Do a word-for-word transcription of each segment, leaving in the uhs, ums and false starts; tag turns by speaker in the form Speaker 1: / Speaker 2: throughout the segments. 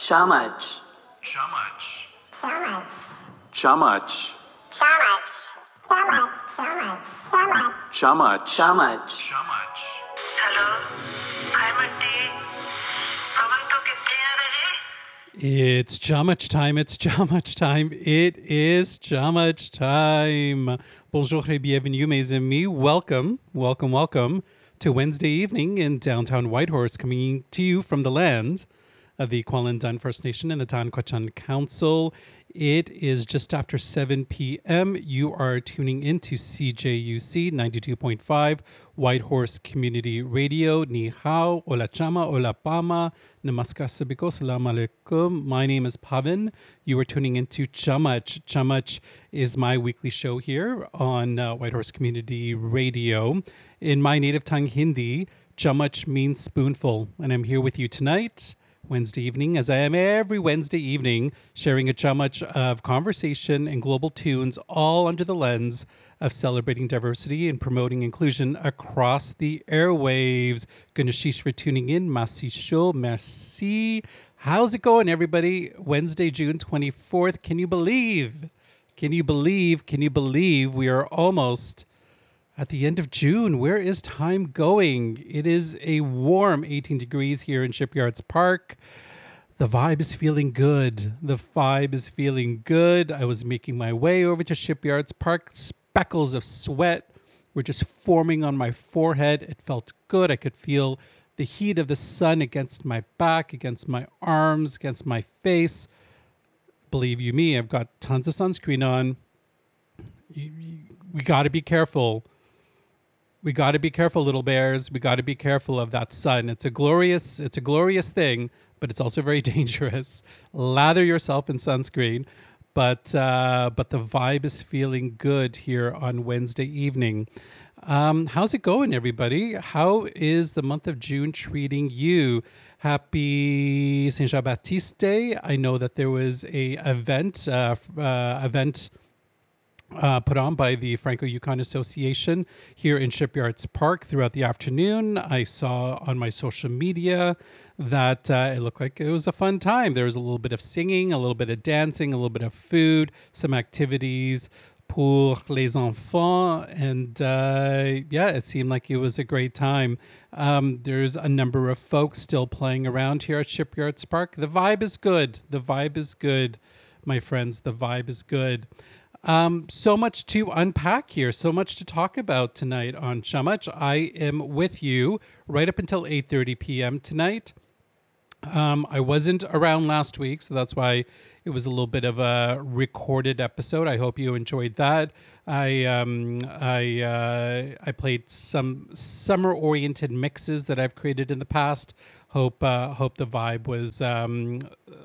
Speaker 1: Chamach.
Speaker 2: Chamach.
Speaker 3: Chamach.
Speaker 1: Chamach.
Speaker 3: Chamach. Chamach. Chamach. Chamach.
Speaker 1: Chamach. Chamach.
Speaker 2: Chamach.
Speaker 4: Hello hi मट्टी पवन तो कितने आ रहे
Speaker 5: It's Chamach time, it's Chamach time, it is Chamach time. Bonjour et bienvenue, mes amis. Welcome, welcome, welcome to Wednesday evening in downtown Whitehorse, coming to you from the land of the Kwalin First Nation and the Tanquachan Council. It is just after seven p.m. You are tuning into C J U C ninety-two point five, Whitehorse Community Radio. Ni hao, hola chama, hola pama, namaskar sabiko, salam alaikum. My name is Pavan. You are tuning into Chamach. Chamach is my weekly show here on uh, Whitehorse Community Radio. In my native tongue, Hindi, Chamach means spoonful. And I'm here with you tonight, Wednesday evening, as I am every Wednesday evening, sharing a chamach of conversation and global tunes, all under the lens of celebrating diversity and promoting inclusion across the airwaves. Gunashish for tuning in. Masi show. Merci. How's it going, everybody? Wednesday, June twenty-fourth. Can you believe? Can you believe? Can you believe we are almost at the end of June? Where is time going? It is a warm eighteen degrees here in Shipyards Park. The vibe is feeling good. The vibe is feeling good. I was making my way over to Shipyards Park. Speckles of sweat were just forming on my forehead. It felt good. I could feel the heat of the sun against my back, against my arms, against my face. Believe you me, I've got tons of sunscreen on. We got to be careful. We got to be careful, little bears. We got to be careful of that sun. It's a glorious, it's a glorious thing, but it's also very dangerous. Lather yourself in sunscreen, but uh, but the vibe is feeling good here on Wednesday evening. Um, how's it going, everybody? How is the month of June treating you? Happy Saint Jean Baptiste Day. I know that there was a event uh, uh, event. Uh, put on by the Franco-Yukon Association here in Shipyards Park throughout the afternoon. I saw on my social media that uh, it looked like it was a fun time. There was a little bit of singing, a little bit of dancing, a little bit of food, some activities pour les enfants. And uh, yeah, it seemed like it was a great time. Um, there's a number of folks still playing around here at Shipyards Park. The vibe is good. The vibe is good, my friends. The vibe is good. Um, so much to unpack here, so much to talk about tonight on Chamach. I am with you right up until eight thirty p.m. tonight. Um, I wasn't around last week, so that's why it was a little bit of a recorded episode. I hope you enjoyed that. I um, I uh, I played some summer-oriented mixes that I've created in the past. Hope uh, hope the vibe was um,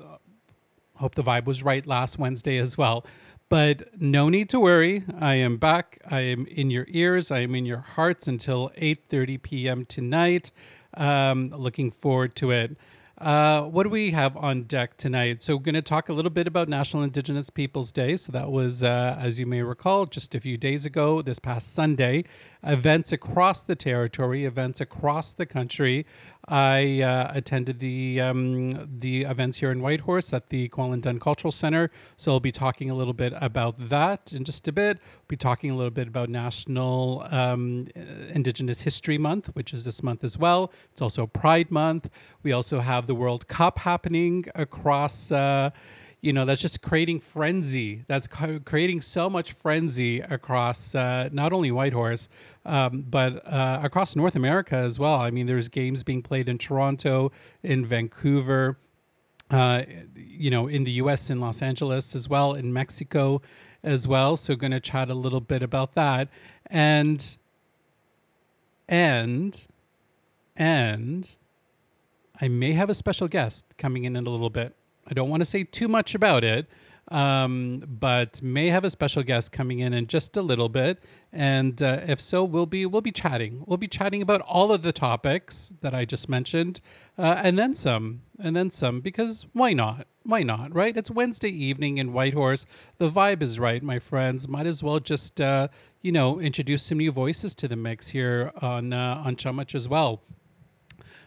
Speaker 5: hope the vibe was right last Wednesday as well. But no need to worry. I am back. I am in your ears. I am in your hearts until eight thirty p.m. tonight. Um, looking forward to it. Uh, what do we have on deck tonight? So we're going to talk a little bit about National Indigenous Peoples Day. So that was, uh, as you may recall, just a few days ago, this past Sunday. Events across the territory, events across the country. I uh, attended the um, the events here in Whitehorse at the Kwalin Cultural Center. So I'll be talking a little bit about that in just a bit. We'll be talking a little bit about National um, Indigenous History Month, which is this month as well. It's also Pride Month. We also have the World Cup happening across, uh, you know, that's just creating frenzy. That's co- creating so much frenzy across uh, not only Whitehorse, um, but uh, across North America as well. I mean, there's games being played in Toronto, in Vancouver, uh, you know, in the U S, in Los Angeles as well, in Mexico as well. So going to chat a little bit about that. And, and, and I may have a special guest coming in in a little bit. I don't want to say too much about it, um, but may have a special guest coming in in just a little bit. And uh, if so, we'll be we'll be chatting. We'll be chatting about all of the topics that I just mentioned, uh, and then some, and then some. Because why not? Why not? Right? It's Wednesday evening in Whitehorse. The vibe is right, my friends. Might as well just uh, you know introduce some new voices to the mix here on uh, on Chamach as well.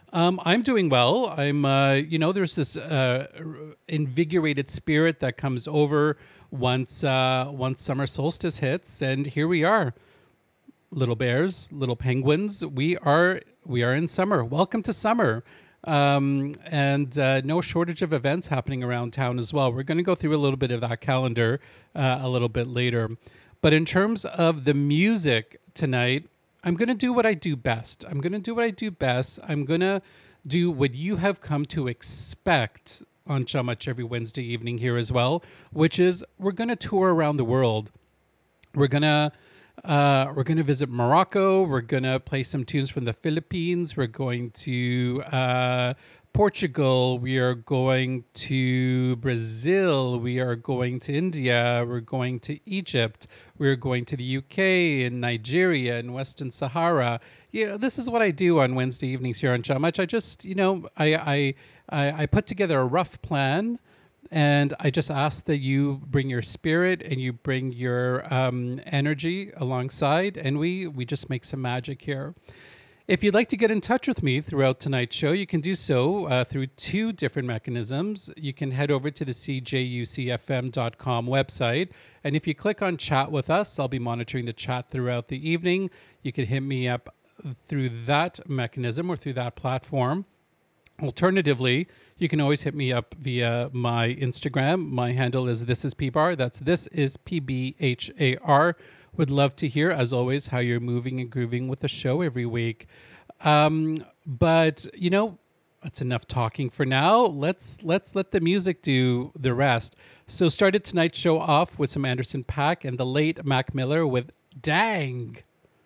Speaker 5: Um, I'm doing well. I'm, uh, you know, there's this uh, invigorated spirit that comes over once uh, once summer solstice hits, and here we are, little bears, little penguins. We are we are in summer. Welcome to summer, um, and uh, no shortage of events happening around town as well. We're going to go through a little bit of that calendar uh, a little bit later, but in terms of the music tonight, I'm going to do what I do best. I'm going to do what I do best. I'm going to do what you have come to expect on Chamach every Wednesday evening here as well, which is we're going to tour around the world. We're going to uh, we're going to visit Morocco. We're going to play some tunes from the Philippines. We're going to uh, Portugal. We are going to Brazil. We are going to India. We're going to Egypt. We're going to the U K and Nigeria and Western Sahara. You know, this is what I do on Wednesday evenings here on Chamach. I just, you know, I, I, I, I put together a rough plan, and I just ask that you bring your spirit and you bring your um, energy alongside, and we, we just make some magic here. If you'd like to get in touch with me throughout tonight's show, you can do so uh, through two different mechanisms. You can head over to the C J U C F M dot com website, and if you click on Chat with Us, I'll be monitoring the chat throughout the evening. You can hit me up through that mechanism or through that platform. Alternatively, you can always hit me up via my Instagram. My handle is This Is P B A R. That's This Is P B H A R. Would love to hear, as always, how you're moving and grooving with the show every week. Um, but, you know, that's enough talking for now. Let's let's let the music do the rest. So started tonight's show off with some Anderson .Paak and the late Mac Miller with Dang.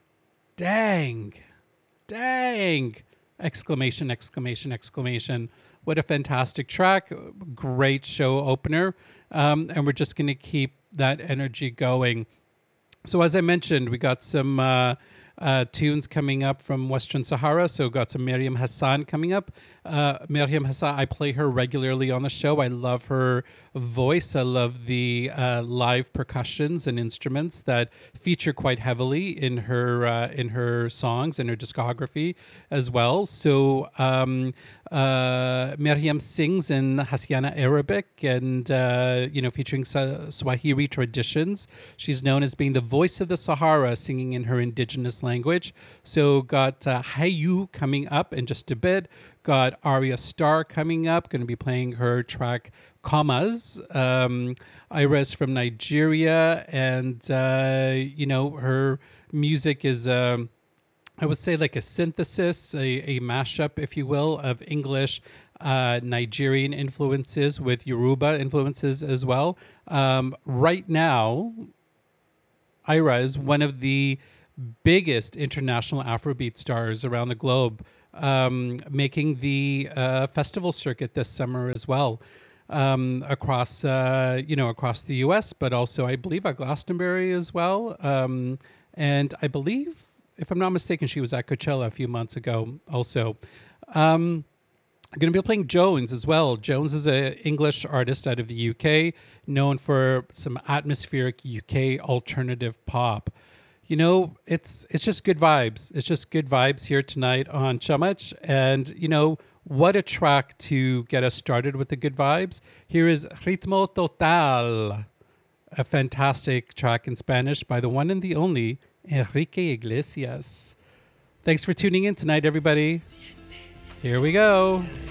Speaker 5: Dang. Dang. Exclamation, exclamation, exclamation. What a fantastic track. Great show opener. Um, and we're just going to keep that energy going. So as I mentioned, we got some uh, uh, tunes coming up from Western Sahara. So got some Miriam Hassan coming up. Uh, Miriam Hassan, I play her regularly on the show. I love her voice. I love the uh, live percussions and instruments that feature quite heavily in her uh, in her songs and her discography as well. So um, uh, Miriam sings in Hassiana Arabic and uh, you know featuring Swahili traditions. She's known as being the voice of the Sahara, singing in her indigenous language. So got uh, Hayu coming up in just a bit. Got Arya Starr coming up, going to be playing her track Commas. Um, Ira's from Nigeria, and, uh, you know, her music is, um, I would say, like a synthesis, a, a mashup, if you will, of English, uh, Nigerian influences with Yoruba influences as well. Um, right now, Ira is one of the biggest international Afrobeat stars around the globe. Um, making the uh, festival circuit this summer as well, um, across uh, you know across the U S, but also I believe at Glastonbury as well. Um, and I believe, if I'm not mistaken, she was at Coachella a few months ago also. Um, I'm going to be playing Jones as well. Jones is an English artist out of the U K, known for some atmospheric U K alternative pop. You know, it's it's just good vibes. It's just good vibes here tonight on Chamach. And, you know, what a track to get us started with the good vibes. Here is Ritmo Total, a fantastic track in Spanish by the one and the only Enrique Iglesias. Thanks for tuning in tonight, everybody. Here we go.